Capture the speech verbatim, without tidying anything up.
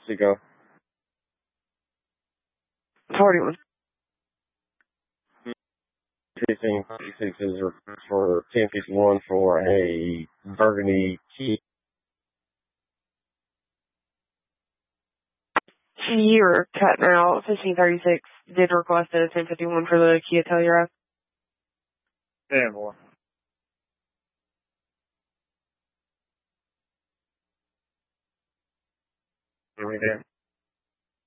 Seago. forty-one. fifteen fifty-six is for ten fifty-one for a burgundy key. You're cutting out. fifteen thirty-six did request a ten fifty-one for the Kia Telluride. ten four. Are we there?